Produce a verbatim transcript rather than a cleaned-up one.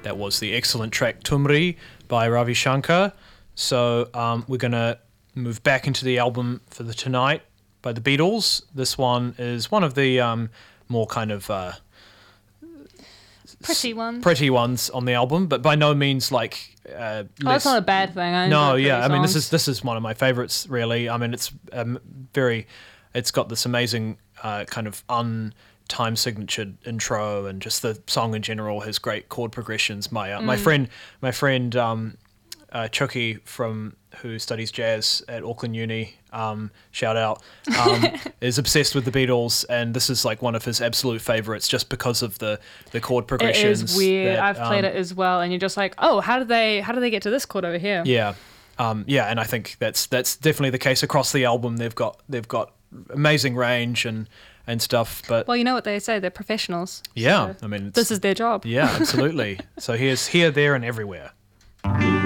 That was the excellent track Tumri by Ravi Shankar. So um, we're going to move back into the album for the Tonight by the Beatles. This one is one of the um, more kind of uh, pretty ones. Pretty ones on the album, but by no means like. Uh, oh, that's not a bad thing. I no, enjoy yeah. pretty I mean, this songs. is this is one of my favorites. Really, I mean, it's um, very. It's got this amazing uh, kind of un. time signatured intro, and just the song in general has great chord progressions. My uh, Mm. my friend my friend um, uh, Chucky from who studies jazz at Auckland Uni, um, shout out, um, is obsessed with the Beatles, and this is like one of his absolute favorites just because of the the chord It progressions. is weird. that, I've played um, it as well, and you're just like, oh, how did they how did they get to this chord over here? Yeah, um, yeah, and I think that's that's definitely the case across the album. They've got they've got amazing range and. and stuff, but Well, you know what they say, they're professionals. yeah, so I mean, it's, this is their job. yeah, absolutely. So here's Here, There, and Everywhere.